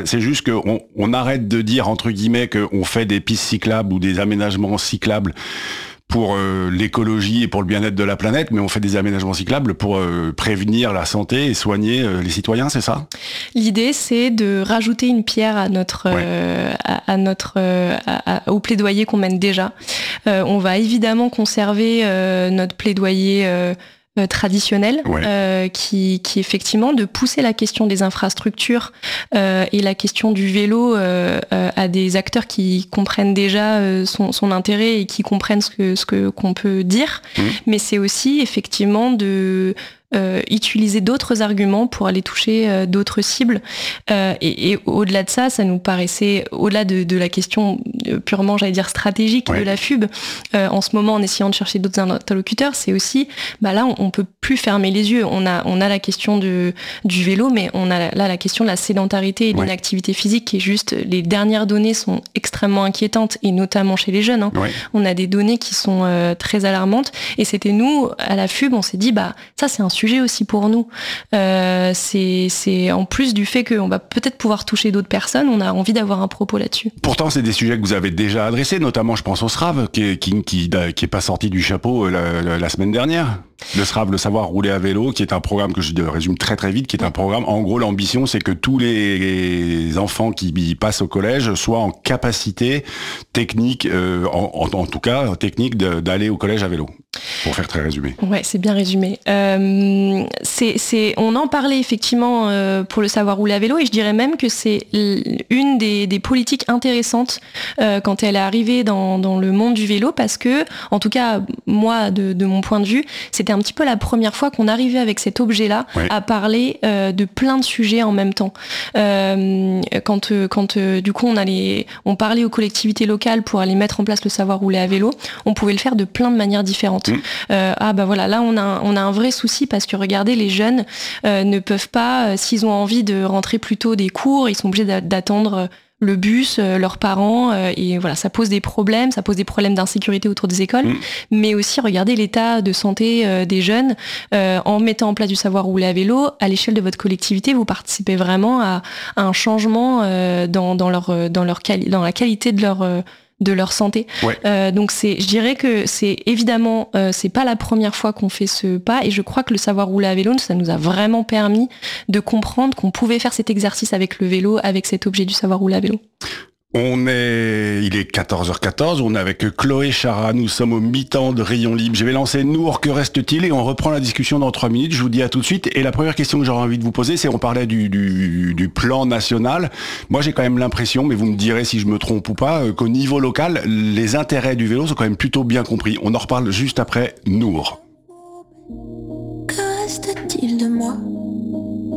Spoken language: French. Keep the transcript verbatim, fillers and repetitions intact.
C'est juste qu'on on arrête de dire, entre guillemets, qu'on fait des pistes cyclables ou des aménagements cyclables pour euh, l'écologie et pour le bien-être de la planète, mais on fait des aménagements cyclables pour euh, prévenir la santé et soigner euh, les citoyens, c'est ça ? L'idée, c'est de rajouter une pierre à notre, ouais. euh, à, à notre, euh, à, à, au plaidoyer qu'on mène déjà. Euh, on va évidemment conserver euh, notre plaidoyer euh, Euh, traditionnel, ouais. euh, qui, qui effectivement de pousser la question des infrastructures euh, et la question du vélo euh, euh, à des acteurs qui comprennent déjà euh, son, son intérêt et qui comprennent ce que ce que qu'on peut dire. Mmh. Mais c'est aussi effectivement de Euh, utiliser d'autres arguments pour aller toucher euh, d'autres cibles. Euh, et, et au-delà de ça, ça nous paraissait, au-delà de, de la question purement, j'allais dire, stratégique ouais. de la F U B, euh, en ce moment, en essayant de chercher d'autres interlocuteurs, c'est aussi, bah là, on, on peut plus fermer les yeux. On a, on a la question de, du vélo, mais on a là la question de la sédentarité et de ouais. l'inactivité physique qui est juste, les dernières données sont extrêmement inquiétantes, et notamment chez les jeunes. Hein. Ouais. On a des données qui sont euh, très alarmantes, et c'était nous, à la F U B, on s'est dit, bah, ça, c'est un sujet aussi pour nous. Euh, c'est, c'est en plus du fait qu'on va peut-être pouvoir toucher d'autres personnes, on a envie d'avoir un propos là-dessus. Pourtant, c'est des sujets que vous avez déjà adressés, notamment, je pense au S R A V, qui est, qui, qui, qui est pas sorti du chapeau la, la, la semaine dernière. Le S R A V, le savoir rouler à vélo, qui est un programme que je résume très très vite, qui est un programme, en gros, l'ambition, c'est que tous les enfants qui passent au collège soient en capacité technique, euh, en, en, en tout cas, technique de, d'aller au collège à vélo. Pour faire très résumé. Ouais, c'est bien résumé. Euh, c'est, c'est, on en parlait effectivement euh, pour le savoir rouler à vélo, et je dirais même que c'est une des, des politiques intéressantes euh, quand elle est arrivée dans, dans le monde du vélo, parce que, en tout cas, moi, de, de mon point de vue, c'était un petit peu la première fois qu'on arrivait avec cet objet-là ouais. à parler euh, de plein de sujets en même temps. Euh, quand, quand euh, du coup, on allait, on parlait aux collectivités locales pour aller mettre en place le savoir rouler à vélo, on pouvait le faire de plein de manières différentes. Mmh. Euh, ah bah voilà, là on a un, on a un vrai souci parce que regardez, les jeunes euh, ne peuvent pas, euh, s'ils ont envie de rentrer plus tôt des cours, ils sont obligés d'attendre le bus, euh, leurs parents, euh, et voilà, ça pose des problèmes, ça pose des problèmes d'insécurité autour des écoles, mmh. mais aussi regardez l'état de santé euh, des jeunes. Euh, en mettant en place du savoir rouler à vélo, à l'échelle de votre collectivité, vous participez vraiment à, à un changement euh, dans, dans, leur, dans, leur quali- dans la qualité de leur... Euh, de leur santé. Ouais. Euh, donc c'est, je dirais que c'est évidemment, euh, c'est pas la première fois qu'on fait ce pas, et je crois que le savoir rouler à vélo, ça nous a vraiment permis de comprendre qu'on pouvait faire cet exercice avec le vélo, avec cet objet du savoir rouler à vélo. On est, il est quatorze heures quatorze, on est avec Chloé Chara, nous sommes au mi-temps de Rayon Libre. Je vais lancer Nour, que reste-t-il ? Et on reprend la discussion dans trois minutes, je vous dis à tout de suite. Et la première question que j'aurais envie de vous poser, c'est, on parlait du, du, du plan national. Moi, j'ai quand même l'impression, mais vous me direz si je me trompe ou pas, qu'au niveau local, les intérêts du vélo sont quand même plutôt bien compris. On en reparle juste après Nour. Que reste-t-il de moi ?